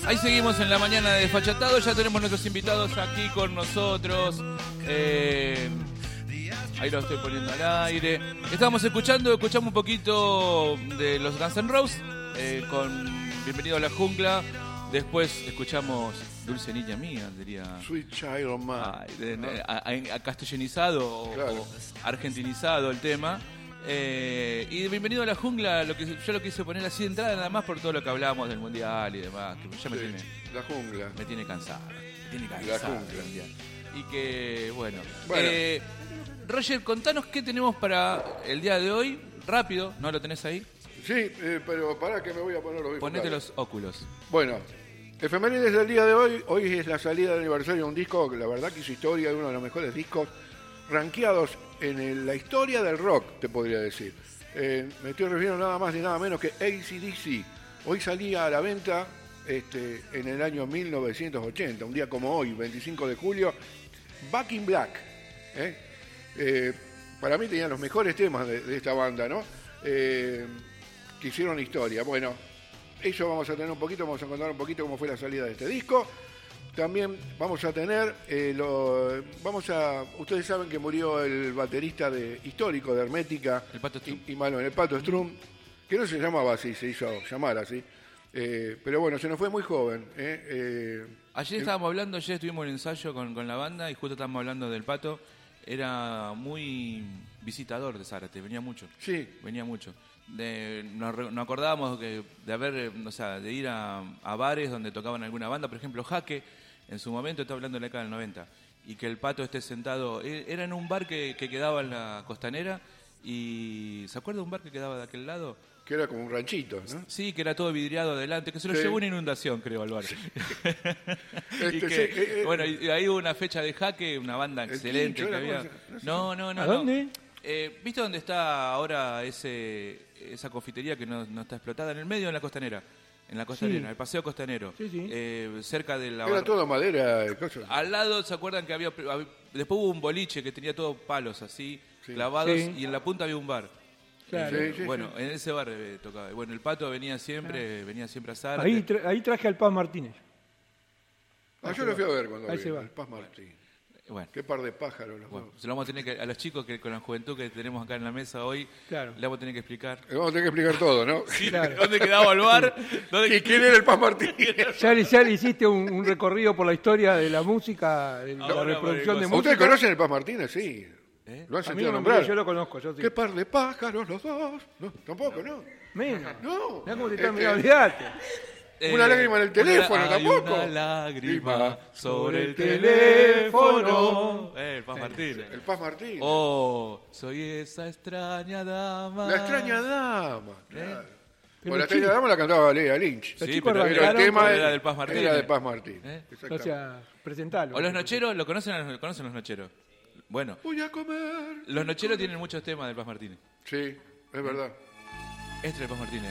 Ahí seguimos en la mañana de Desfachatado. Ya tenemos nuestros invitados aquí con nosotros. Ahí lo estoy poniendo al aire. Escuchamos un poquito de los Guns N' Roses con Bienvenido a la Jungla. Después escuchamos Dulce Niña Mía, diría. Sweet Child of Mine. A castellanizado claro. O argentinizado el tema. Y Bienvenido a la Jungla, yo lo quise poner así de entrada nada más por todo lo que hablábamos del Mundial y demás, que ya la jungla. Me tiene cansado. La jungla. Y que, bueno. Roger, contanos qué tenemos para el día de hoy. Rápido, ¿no lo tenés ahí? Sí, pero pará que me voy a poner los bifocales. Ponete los óculos. Bueno, efemérides del día de hoy. Hoy es la salida de aniversario de un disco que la verdad que hizo historia, de uno de los mejores discos rankeados en la historia del rock, te podría decir. Me estoy refiriendo nada más y nada menos que AC/DC. Hoy salía a la venta en el año 1980, un día como hoy, 25 de julio, Back in Black. Para mí tenían los mejores temas de esta banda, ¿no? Que hicieron historia. Bueno, eso vamos a tener vamos a contar un poquito cómo fue la salida de este disco. También vamos a tener, ustedes saben que murió el baterista histórico de Hermética, el Pato Strum. El Pato Strum, que no se llamaba así, se hizo llamar así, pero bueno, se nos fue muy joven. Ayer estábamos hablando, ayer estuvimos en ensayo con la banda y justo estábamos hablando del Pato. Era muy visitador de Zárate, venía mucho. Sí. Venía mucho. Nos acordábamos de ir a bares donde tocaban alguna banda, por ejemplo Jaque, en su momento, está hablando de la década del 90, y que el Pato esté sentado, era en un bar que quedaba en la Costanera, y ¿se acuerda de un bar que quedaba de aquel lado? Que era como un ranchito, ¿no? Sí, que era todo vidriado adelante, que se lo llevó una inundación, creo, al bar. Sí. Bueno, y ahí hubo una fecha de Jaque, una banda excelente que había. No. ¿A dónde? ¿Viste dónde está ahora esa confitería que no está explotada? En el medio de la Costanera. En la Costanera, sí. El Paseo Costanero. Sí. Cerca de la... Era todo madera. Al lado, ¿se acuerdan que había... Después hubo un boliche que tenía todos palos así, clavados, y en la punta había un bar. Claro. Bueno, en ese bar tocaba. Bueno, el Pato venía siempre a Zárate. Ahí traje al Paz Martínez. Yo lo fui a ver cuando vi el Paz Martínez. Bueno. Qué par de pájaros los dos. Se lo vamos a tener que, a los chicos que con la juventud que tenemos acá en la mesa hoy, le vamos a tener que explicar. Le vamos a tener que explicar todo, ¿no? Sí, claro. ¿Dónde quedaba el bar? ¿Y quién era el Paz Martínez? Ya le hiciste un recorrido por la historia de la música, de la reproducción de música. ¿Ustedes conocen el Paz Martínez? Sí. ¿Lo han sentido nombrar? Yo lo conozco. Sí. ¿Qué par de pájaros los dos? No, tampoco, ¿no? Mira. No. Mirá cómo te están mirando, olvidate. Una lágrima en el teléfono, tampoco. Una lágrima sobre el teléfono. El Paz Martínez. El Paz Martínez. Oh, soy esa extraña dama. La extraña dama, claro. Bueno, la extraña dama la cantaba Valeria Lynch. Sí, pero el tema era del Paz Martínez. Era del Paz Martínez. O sea, presentalo. O los Nocheros, ¿lo conocen los Nocheros? Bueno. Voy a comer. Los Nocheros tienen muchos temas del Paz Martínez. Sí, es verdad. Este es el Paz Martínez.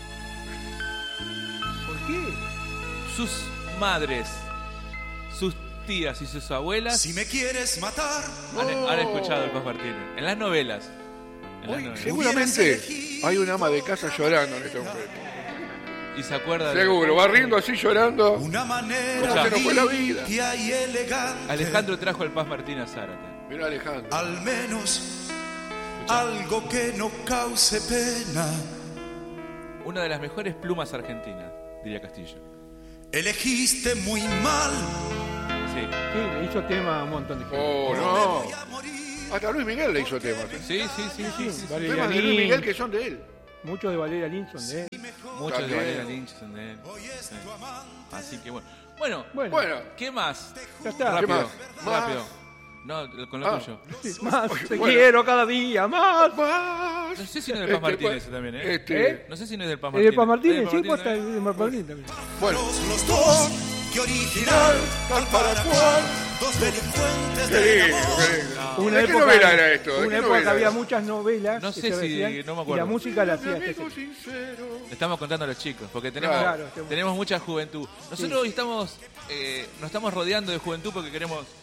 ¿Por qué? Sus madres, sus tías y sus abuelas. Si me quieres matar. Han escuchado el Paz Martínez. En las novelas. Seguramente hay un ama de casa llorando en este momento. Y se acuerda. Seguro, va riendo así llorando. Una manera se nos fue la vida. Y elegante. Alejandro trajo el Paz Martínez a Zárate. Mira, Alejandro. Al menos algo que no cause pena. Una de las mejores plumas argentinas, diría Castillo. Elegiste muy mal. Sí, le hizo tema a un montón de gente. Oh, no. Hasta Luis Miguel le hizo temas. Sí. Temas de Luis Miguel que son de él. Muchos de Valeria Lynch son de él. Muchos de Valeria Lynch son de él. Sí. Así que bueno. Bueno, ¿qué más? Ya está. Rápido. ¿Qué más? No, con lo tuyo. Más, te quiero cada día, más. No sé si no es del Paz Martínez también, ¿eh? No sé si no es del Paz Martínez. ¿Es del Paz Martínez? Sí, pues está el Paz Martínez también. Bueno. Los dos, que original, tal para cual, dos delincuentes de amor. ¿De qué novela era esto? Una época que había muchas novelas. No sé si, no me acuerdo. Y la música la hacía Le estamos contando a los chicos, porque tenemos mucha juventud. Nosotros hoy nos estamos rodeando de juventud porque queremos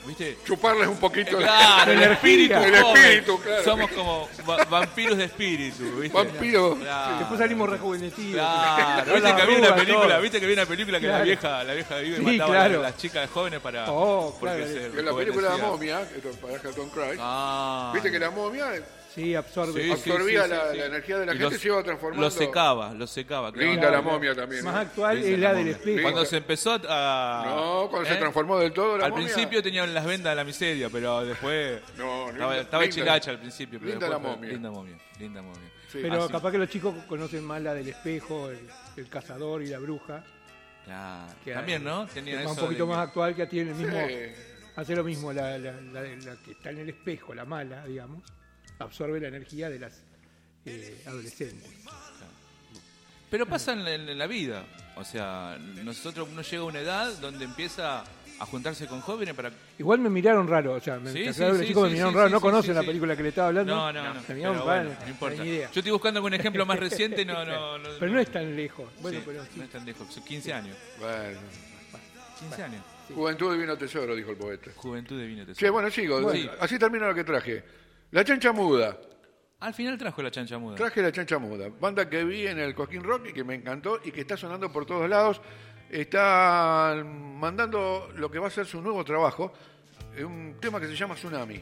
¿viste? Chuparles un poquito Claro, el espíritu, El joven. espíritu, claro. Somos como vampiros de espíritu, ¿viste? Vampiro. Claro. Después salimos rejuvenecidos. Claro, Con viste las que había una arrugas, película, todo. viste que había una película que Claro. la vieja vive y Sí, mataba claro. a las chicas jóvenes para Oh, porque claro. se En la película de la rejuvenecían. momia, esto para Tom Cruise, Ah. viste que la momia Sí, absorbe. Sí, absorbía sí, sí. la energía de la Y gente y se iba transformando. lo secaba. claro. Linda la momia también. Más ¿eh? actual Linda es la la del momia. espejo. Cuando se empezó a... No, cuando se transformó del todo la Al momia. principio tenían las vendas de la miseria, pero después... No, estaba linda. chilacha al principio. Pero Linda después la fue- momia. Linda momia. Sí. Pero Así. capaz que los chicos conocen más la del espejo, el cazador y la bruja. Claro. Que También, ¿no? que Tenía es eso un poquito de que- más actual, que tiene el mismo. Sí. Hace lo mismo la que está en el espejo, la mala, digamos. Absorbe la energía de las adolescentes. Pero pasa en la vida. O sea, uno llega a una edad donde empieza a juntarse con jóvenes para... Igual me miraron raro, o sea, Sí, te sí, aclaro que los sí, chicos sí, me miraron sí, raro, sí, no sí, conocen sí, la sí. película que le estaba hablando. No. Me miraron Pero raro, bueno, no importa. ni idea. Yo estoy buscando algún ejemplo más reciente, no. Pero no es tan lejos. Bueno, Sí, pero sí. no es tan lejos. 15 años. Bueno. 15 años. Juventud divino tesoro, dijo el poeta. Juventud de vino. Che, bueno, sigo. Bueno. Así termina lo que traje. La Chancha Muda. Al final trajo la chancha muda. Traje La Chancha Muda. Banda que vi en el Cosquín Rock y que me encantó y que está sonando por todos lados. Está mandando lo que va a ser su nuevo trabajo. Un tema que se llama Tsunami.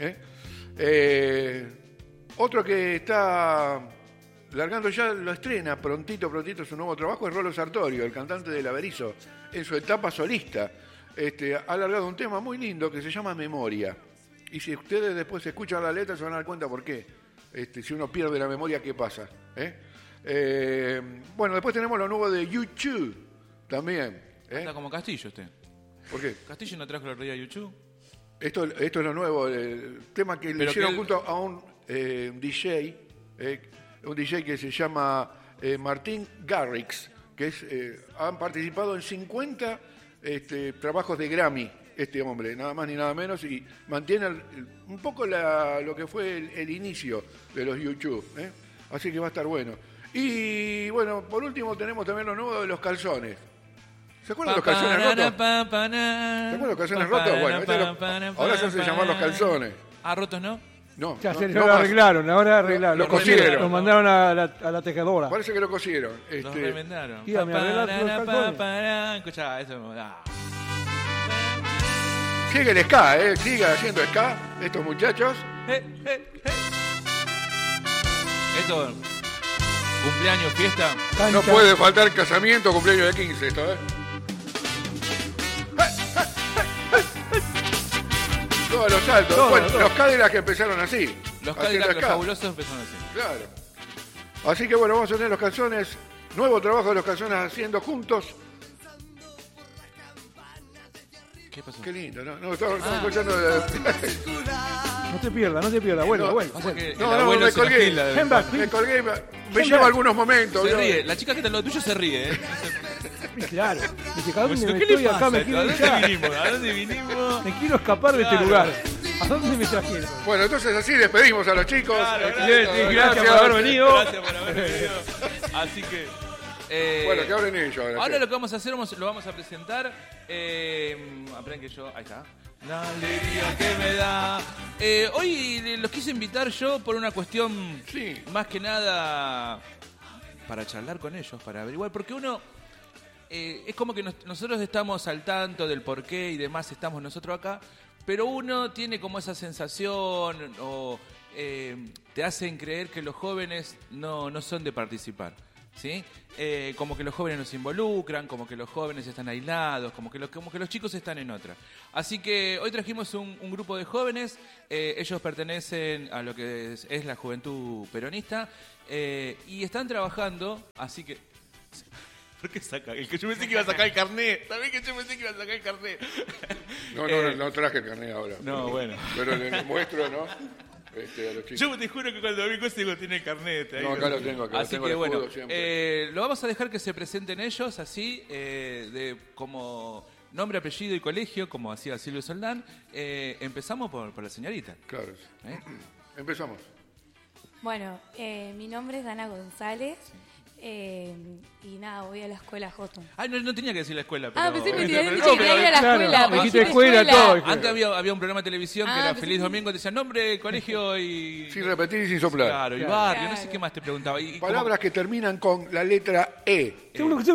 Otro que está largando ya, lo estrena prontito su nuevo trabajo, es Rolo Sartorio, el cantante del Averizo, en su etapa solista. Ha largado un tema muy lindo que se llama Memoria. Y si ustedes después escuchan la letra se van a dar cuenta por qué. Si uno pierde la memoria, ¿qué pasa? Bueno, después tenemos lo nuevo de YouTube también. Está como Castillo usted. ¿Por qué? Castillo no trajo el otro día a YouTube. Esto es lo nuevo, el tema que le Pero hicieron que él- junto a un DJ que se llama Martín Garrix, que han participado en 50 trabajos de Grammy, este hombre, nada más ni nada menos, y mantiene un poco lo que fue el inicio de los YouTube, así que va a estar bueno. Y bueno, por último tenemos también lo nuevo de los calzones. ¿Se acuerdan de los calzones rotos? ¿Se acuerdan de los calzones rotos? Bueno, ahora se hace llamar los calzones. Ah, rotos no. No, Ya no, se no lo más. arreglaron, ahora arreglaron. Lo cosieron. Lo mandaron a la tejedora. Parece que lo cosieron. Los remendaron. Tía, me arreglaste los calzones. Escuchá, eso. Ah. Sigue el ska, sigue haciendo ska estos muchachos. Esto, cumpleaños, fiesta. No puede faltar casamiento, cumpleaños de 15 esto, Todos los saltos. Todo, Bueno, todo. los Cadillacs que empezaron así. Los haciendo Cadillacs, los ska. fabulosos empezaron así. Claro. Así que bueno, vamos a tener los calzones. Nuevo trabajo de los calzones haciendo juntos. ¿Qué pasó? Qué lindo, ¿no? No, estamos escuchando. No te pierdas, vuelve, No, vuelve. Pasa que el No, abuelo me se nos colgué. tilda de vez en Ven back, cuando. Me colgué, me lleva algunos momentos. Se ¿no? ríe. La chica que está al lado tuyo se ríe, ¿eh? Claro. Dice, ¿a dónde me ¿Qué estoy le acá? pasa? Me ¿A quiero ir dónde ya. vinimos? ¿A dónde vinimos? Me quiero escapar de este Claro. lugar. ¿A dónde me trajeron? Bueno, entonces así despedimos a los chicos. Claro, Gracias por haber venido. Gracias por haber venido. Así que... Bueno, que hablen ellos ahora. Ahora sí. lo que vamos a hacer, lo vamos a presentar. Aprenden que yo... Ahí está. La alegría que me da. Hoy los quise invitar yo por una cuestión, Sí. más que nada, para charlar con ellos, para averiguar. Porque uno... es como que nosotros estamos al tanto del por qué y demás, estamos nosotros acá, pero uno tiene como esa sensación o te hacen creer que los jóvenes no son de participar, ¿sí? Como que los jóvenes no se involucran, como que los jóvenes están aislados, como que los chicos están en otra. Así que hoy trajimos un grupo de jóvenes, ellos pertenecen a lo que es la juventud peronista y están trabajando, así que... ¿Por qué saca? El que yo pensé que iba a sacar el carnet. También que yo pensé que iba a sacar el carnet. No traje el carnet ahora. No, bueno. Pero le muestro, ¿no? A los chicos. Yo te juro que cuando vi cosas digo, tiene el carnet. Ahí No, acá lo tengo, acá Así tengo que el escudo bueno, siempre. lo vamos a dejar que se presenten ellos así, como nombre, apellido y colegio, como hacía Silvio Soldán. Empezamos por la señorita. Claro. ¿Eh? Empezamos. Bueno, mi nombre es Dana González Y nada, voy a la escuela Houghton. Ay, no tenía que decir la escuela. Pero... Pensé que me pero- habían dicho que iba a ir a la claro, escuela. dijiste dijiste escuela, todo. Antes había un programa de televisión que era pues Feliz sí. Domingo, te decían nombre, colegio y... Sin repetir y sin soplar. Claro, y Claro. barrio, no sé Claro. qué más te preguntaba. Y Palabras que terminan con la letra E.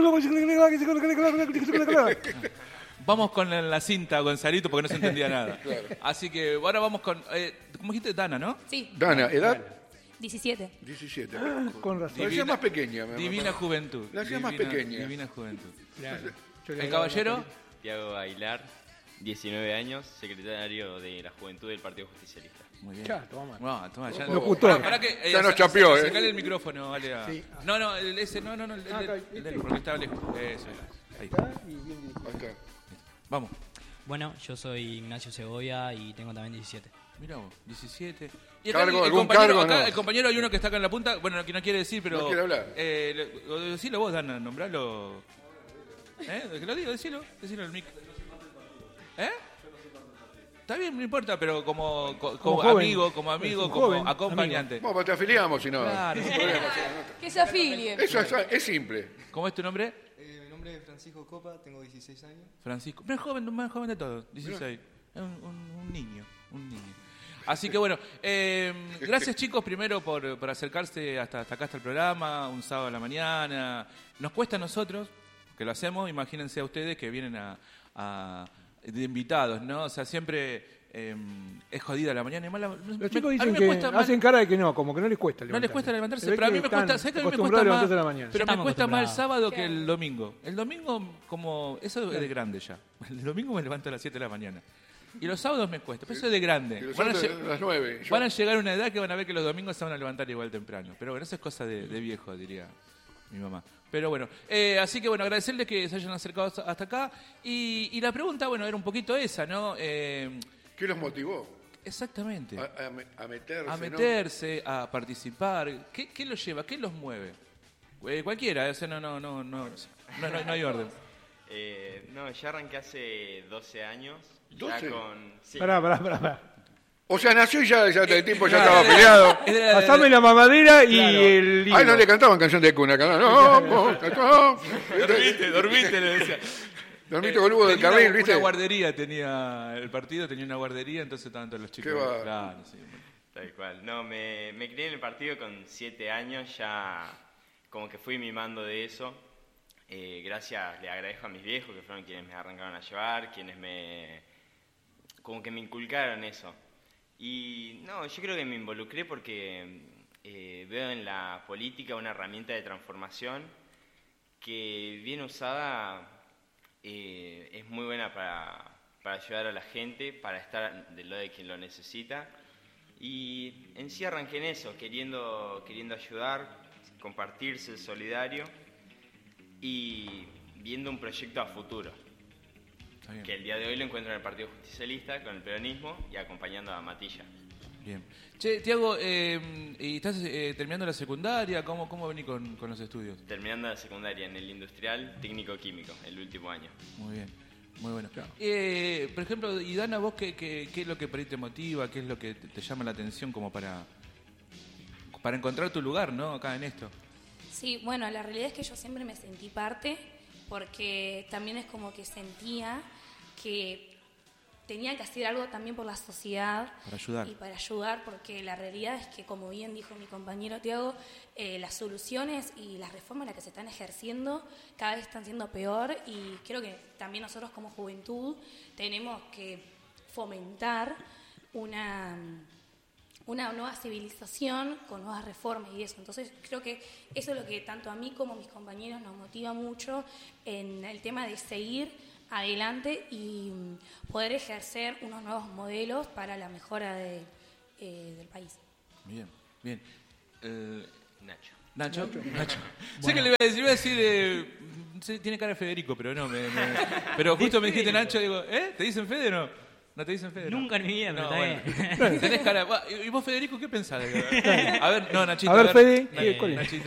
vamos con la cinta, Gonzalito, porque no se entendía nada. Claro. Así que ahora vamos con... ¿Cómo dijiste? Dana, ¿no? Sí, Dana, ¿edad? 17. 17. Con razón. La hacía más pequeña. me Divina acuerdo. juventud. La hacía más pequeña. Divina juventud. Claro. Yo le ¿El hago caballero? Tiago Aguilar, 19 años, secretario de la Juventud del Partido Justicialista. Muy bien. Ya, toma. No, toma, ya. Locutor. Pará que, Ya nos chapeó, sacale el micrófono, vale. Sí. No, ese, no, el acá, del, porque estaba lejos. Eso, ahí. Está y bien dirigido. Ahí está. Vamos. Bueno, yo soy Ignacio Segovia y tengo también 17. Mirá vos, 17. ¿Cargo? ¿Algún compañero, cargo? acá, No. el compañero hay uno que está acá en la punta, bueno, que no quiere decir, pero... No quiere hablar. Decilo vos, Dana, nombralo. Que lo digo, decilo en el mic. Está bien, no importa, pero como joven. amigo, como joven, acompañante. Bueno, pues te afiliamos, si no. Claro. Sin problema, sí, Que se afilien. Eso es simple. ¿Cómo es tu nombre? Mi nombre es Francisco Copa, tengo 16 años. Francisco. Más joven de todos, 16. Es un niño. Así que bueno, gracias chicos primero por acercarse hasta acá, hasta el programa, un sábado a la mañana. Nos cuesta a nosotros, que lo hacemos, imagínense a ustedes que vienen de invitados, ¿no? O sea, siempre es jodida la mañana. Los chicos dicen que hacen cara de que no, como que no les cuesta levantarse. No les cuesta levantarse, Se ve pero a mí que me cuesta, están ¿sabes que a mí me acostumbrados cuesta a más? levantarse a la mañana. Pero me Estamos cuesta más el acostumbrados. sábado que Claro. el domingo. El domingo, como eso es de grande ya. El domingo me levanto a las 7 de la mañana. Y los sábados me cuesta, pero eso es de grande. Y los Van a otros lle- a las 9. Van a llegar a una edad que van a ver que los domingos se van a levantar igual temprano. Pero bueno, eso es cosa de viejo, diría mi mamá. Pero bueno, así que bueno, agradecerles que se hayan acercado hasta acá. Y la pregunta, bueno, era un poquito esa, ¿no? ¿Qué los motivó? Exactamente. A meterse, A ¿no? meterse, a participar. ¿Qué los lleva? ¿Qué los mueve? Cualquiera, o sea, no hay orden. No, ya arranqué hace 12 años. 12. Ya con... Sí. Pará. O sea, nació y ya el tipo ya estaba peleado. Pasame la mamadera y Claro. el libro. Ay, no le cantaban canción de cuna. Dormite, le decía. Dormiste boludo del Tenía carril, una ¿viste? guardería, tenía el partido, tenía una guardería, entonces estaban todos los chicos. Qué va. Claro, sí. Tal cual. No, me crié en el partido con 7 años, ya como que fui mimando de eso. Gracias, le agradezco a mis viejos que fueron quienes me arrancaron a llevar, quienes como que me inculcaron eso. Y no, yo creo que me involucré porque veo en la política una herramienta de transformación que bien usada es muy buena para ayudar a la gente, para estar del lado de quien lo necesita. Y en sí arranqué en eso, queriendo ayudar, compartir, ser solidario y viendo un proyecto a futuro. Está bien. Que el día de hoy lo encuentro en el Partido Justicialista con el peronismo y acompañando a Matilla. Bien. Che, Tiago, ¿y estás terminando la secundaria? ¿Cómo venís con los estudios? Terminando la secundaria en el industrial técnico-químico, el último año. Muy bien, muy bueno. Por ejemplo, y Dana, ¿vos qué es lo que por ahí te motiva? ¿Qué es lo que te llama la atención como para encontrar tu lugar, ¿no? Acá en esto. Sí, bueno, la realidad es que yo siempre me sentí parte, porque también es como que sentía que tenía que hacer algo también por la sociedad. Para ayudar. Y para ayudar, porque la realidad es que, como bien dijo mi compañero Tiago, las soluciones y las reformas las que se están ejerciendo cada vez están siendo peor, y creo que también nosotros como juventud tenemos que fomentar una nueva civilización con nuevas reformas y eso. Entonces creo que eso es lo que tanto a mí como a mis compañeros nos motiva mucho en el tema de seguir adelante y poder ejercer unos nuevos modelos para la mejora del país. Bien, bien. Nacho. Nacho. Sé que le iba a decir, sí, tiene cara de Federico, pero no. Pero justo me dijiste Nacho, digo, ¿te dicen Fede o no? ¿No te dicen Fede? Nunca en mi vida, pero No, está bueno. Tenés cara. ¿Y vos, Federico, qué pensás? A ver, no, Nachito. A ver, Fede, Nachito. ¿cuál es? Nachito.